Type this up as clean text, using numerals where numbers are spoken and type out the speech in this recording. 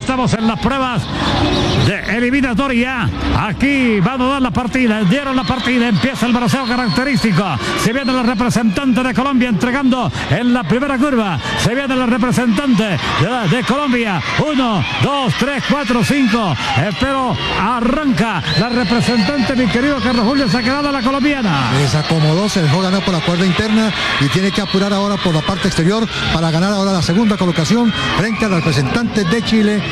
Estamos en las pruebas de eliminatoria. Aquí van a dar la partida, dieron la partida, empieza el braceo característico. Se viene el representante de Colombia entregando en la primera curva. Se viene el representante de Colombia. 1, 2, 3, 4, 5. Pero arranca la representante, mi querido Carlos Julio, se ha quedado la colombiana. Desacomodó, se dejó ganar por la cuerda interna y tiene que apurar ahora por la parte exterior para ganar ahora la segunda colocación frente al representante de Chile.